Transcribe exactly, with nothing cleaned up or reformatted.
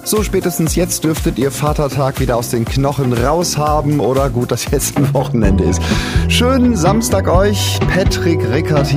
So spätestens jetzt dürftet ihr Vatertag wieder aus den Knochen raus haben oder gut, dass jetzt ein Wochenende ist. Schönen Samstag euch, Patrick Rickert